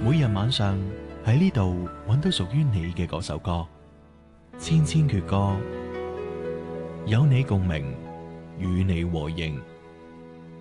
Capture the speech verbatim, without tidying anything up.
每日晚上喺呢度揾到屬於你嘅嗰首歌，千千闕歌，有你共鳴，與你和應。